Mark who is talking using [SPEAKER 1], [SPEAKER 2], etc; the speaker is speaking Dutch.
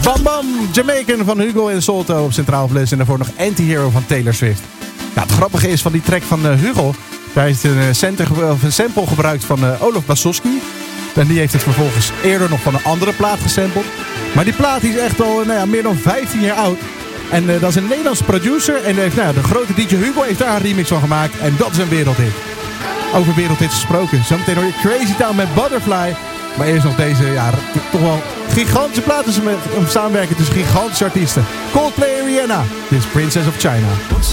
[SPEAKER 1] Bam Bam, Jamaican van Hugo en Solto op Centraal Plus. En daarvoor nog Anti-Hero van Taylor Swift. Ja, het grappige is van die track van Hugo. Daar heeft een sample gebruikt van Olaf Basowski. En die heeft het vervolgens eerder nog van een andere plaat gesampled. Maar die plaat is echt al meer dan 15 jaar oud. En dat is een Nederlandse producer. En heeft, de grote DJ Hugo heeft daar een remix van gemaakt. En dat is een wereldhit. Over wereldhits gesproken. Zometeen hoor je Crazy Town met Butterfly. Maar eerst nog deze, toch wel gigantische platen. Een samenwerking tussen gigantische artiesten. Coldplay en Rihanna. Dit is Princess of China.
[SPEAKER 2] Once